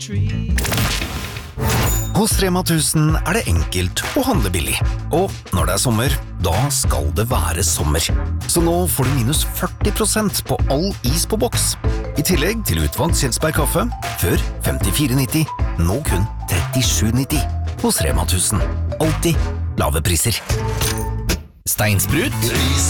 Hos Rema 1000 det enkelt å handle billig. Og når det sommer, da skal det være sommer. Så nå får du minus 40% på all is på boks. I tillegg til utvalgt Kjelsberg kaffe, før 54,90, nå kun 37,90. Hos Rema 1000. Alltid lave priser. Steinsprut,